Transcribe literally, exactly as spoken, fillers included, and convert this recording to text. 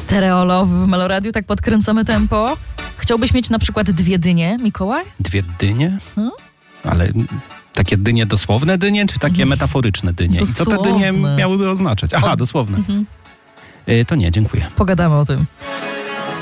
Stereolowy w Meloradiu, tak podkręcamy tempo. Chciałbyś mieć na przykład dwie dynie, Mikołaj? Dwie dynie? Hmm? Ale takie dynie dosłowne dynie, czy takie metaforyczne dynie? Dosłowne. I co te dynie miałyby oznaczać? Aha, Od... dosłowne. Mhm. Y, to nie, dziękuję. Pogadamy o tym.